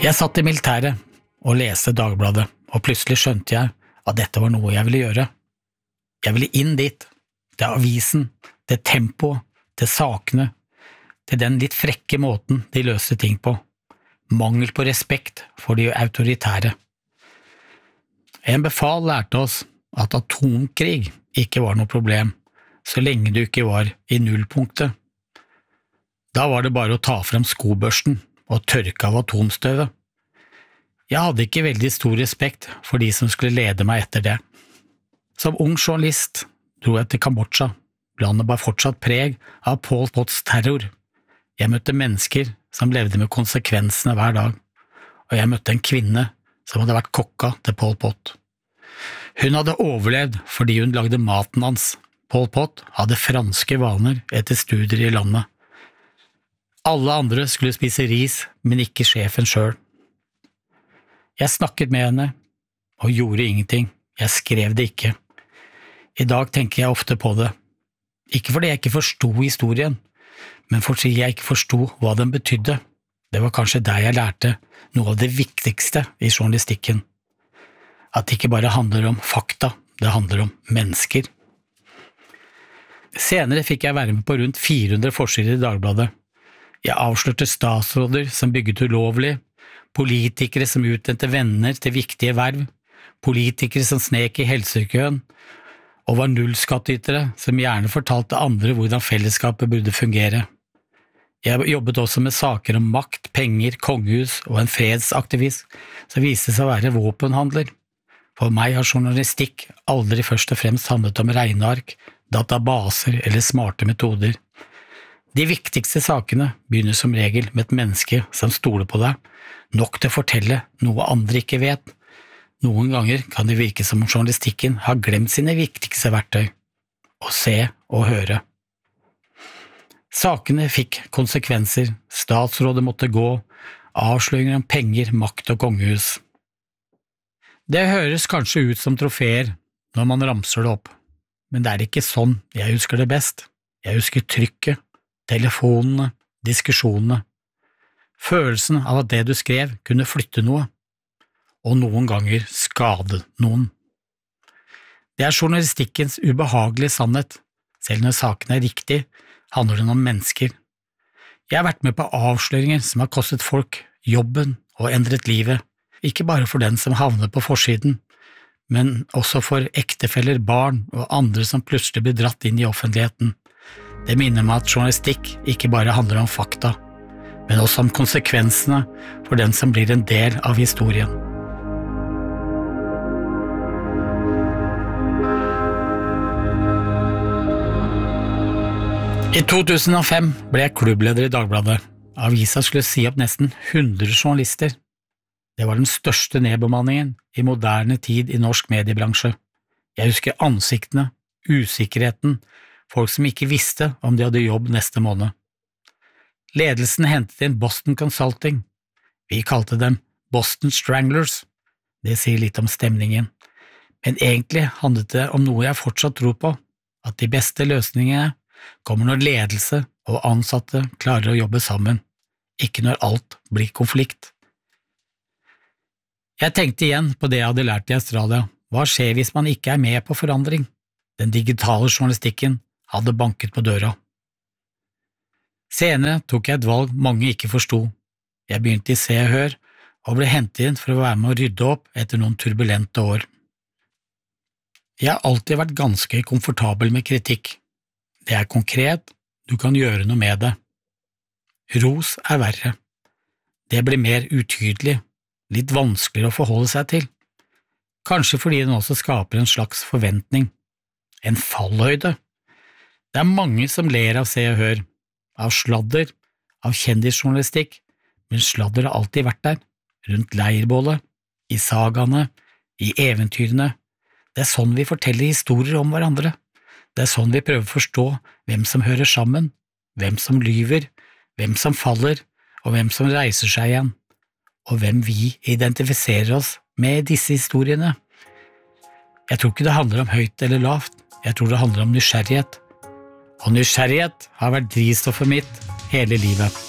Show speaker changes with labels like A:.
A: Jeg satt i militæret og leste Dagbladet, og plutselig skjønte jeg at dette var noe jeg ville gjøre. Jeg ville inn dit, til avisen, til tempoet, til sakene, til den litt frekke måten de løste ting på. Mangel på respekt for de autoritære. En befal lærte oss at atomkrig ikke var noe problem, så lenge du ikke var i nullpunktet. Da var det bare å ta frem skobørsten og tørke av atomstøvet. Jeg hadde ikke veldig stor respekt for de som skulle lede meg etter det. Som ung journalist dro jeg til Kambodsja. Landet bar fortsatt preg av Pol Pots terror. Jeg møtte mennesker som levde med konsekvensene hver dag, og jeg møtte en kvinne som hadde vært kokka til Pol Pot. Hun hadde overlevd fordi hun lagde maten hans. Pol Pot hadde franske vaner etter studier i landet. Alle andre skulle spise ris, men ikke sjefen selv. Jeg snakket med henne, og gjorde ingenting. Jeg skrev det ikke. I dag tenker jeg ofte på det. Ikke fordi jeg ikke forstod historien, men fordi jeg ikke forstod hva den betydde. Det var kanskje der jeg lærte noe av det viktigste i journalistikken. At det ikke bare handler om fakta, det handler om mennesker. Senere fikk jeg være med på rundt 400 forsider i Dagbladet. Jeg avslørte statsråder som bygget ulovlig, politikere som utnevnte venner til viktige verv, politikere som snek i helsekøen, og var nullskattytere som gjerne fortalte andre hvordan fellesskapet burde fungere. Jeg jobbet også med saker om makt, penger, kongehus og en fredsaktivist som viste seg å være våpenhandler. For meg har journalistikk aldri først og fremst handlet om regneark, databaser eller smarte metoder. De viktigste sakene begynner som regel med et menneske som stoler på deg, nok til å fortelle noe andre ikke vet. Noen ganger kan det virke som om journalistikken har glemt sine viktigste verktøy, å se og høre. Sakene fikk konsekvenser, statsrådet måtte gå, avsløringer om penger, makt og kongehus. Det høres kanskje ut som trofeer når man ramser det opp, men det er ikke sånn jeg husker det best. Jeg husker trykket, telefonene, diskusjonene, følelsen av at det du skrev kunne flytte noe, og noen ganger skade noen. Det er journalistikkens ubehagelige sannhet. Selv når saken er riktig, handler den om mennesker. Jeg har vært med på avsløringer som har kostet folk jobben og endret livet, ikke bare for den som havner på forsiden, men også for ektefeller, barn og andre som plutselig blir dratt inn i offentligheten. Det minner meg at journalistikk ikke bare handler om fakta, men også om konsekvensene for den som blir en del av historien. I 2005 ble jeg klubbleder i Dagbladet. Avisa skulle si opp nesten 100 journalister. Det var den største nedbemanningen i moderne tid i norsk mediebransje. Jeg husker ansiktene, usikkerheten, folk som ikke visste om de hadde jobb neste måned. Ledelsen hentet inn Boston Consulting. Vi kalte dem Boston Stranglers. Det sier litt om stemningen. Men egentlig handlet det om noe jeg fortsatt tror på, at de beste løsningene kommer når ledelse og ansatte klarer å jobbe sammen, ikke når alt blir konflikt. Jeg tenkte igjen på det jeg hadde lært i Australia. Hva skjer hvis man ikke er med på forandring? Den digitale journalistikken hadde banket på døra. Senere tok jeg et valg mange ikke forstod. Jeg begynte i Se og Hør, og ble hentet inn for å være med å rydde opp etter noen turbulente år. Jeg har alltid vært ganske komfortabel med kritikk. Det er konkret, du kan gjøre noe med det. Ros er verre. Det blir mer utydelig, litt vanskeligere å forholde seg til. Kanskje fordi den også skaper en slags forventning. En fallhøyde. Det er mange som ler av Se og Hør, av sladder, av kjendisjournalistikk, men sladder har alltid vært der, rundt leirbålet, i sagaene, i eventyrene. Det er sånn vi forteller historier om hverandre. Det er sånn vi prøver å forstå hvem som hører sammen, hvem som lyver, hvem som faller, og hvem som reiser seg igjen, og hvem vi identifiserer oss med i disse historiene. Jeg tror ikke det handler om høyt eller lavt, jeg tror det handler om nysgjerrighet. Og nysgjerrighet har vært drivstoffet mitt hele livet.